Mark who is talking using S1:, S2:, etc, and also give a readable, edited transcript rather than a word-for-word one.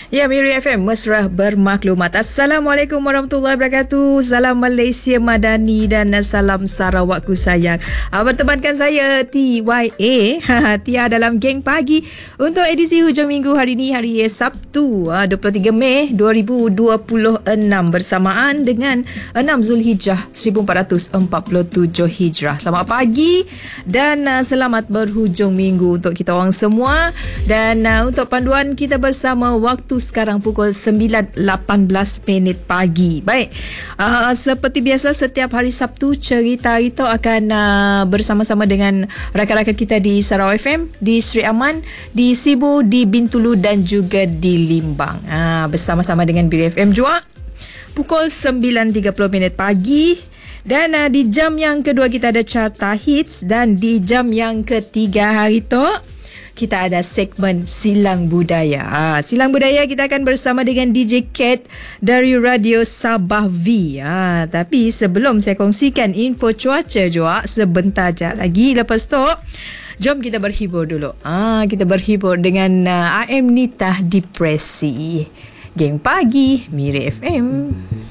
S1: Ya, Miri FM, mesra bermaklumat. Assalamualaikum warahmatullahi wabarakatuh. Salam Malaysia Madani dan salam Sarawakku sayang. Bertemankan saya TYA Tia dalam Geng Pagi untuk edisi hujung minggu hari ini, hari Sabtu 23 Mei 2026 bersamaan dengan 6 Zulhijjah 1447 Hijrah. Selamat pagi dan selamat berhujung minggu untuk kita orang semua. Dan untuk panduan kita bersama, waktu sekarang pukul 9.18 pagi. Baik, seperti biasa setiap hari Sabtu, cerita itu akan bersama-sama dengan rakan-rakan kita di Sarawak FM, di Sri Aman, di Sibu, di Bintulu dan juga di Limbang. Bersama-sama dengan BFM juga pukul 9.30 pagi. Dan di jam yang kedua kita ada Carta Hits, dan di jam yang ketiga hari tu kita ada segmen Silang Budaya. Silang Budaya kita akan bersama dengan DJ Cat dari Radio Sabah V. Tapi sebelum saya kongsikan info cuaca juga sebentar je lagi. Lepas tu, jom kita berhibur dulu. Kita berhibur dengan AM Nita Depresi. Geng Pagi, Miri FM.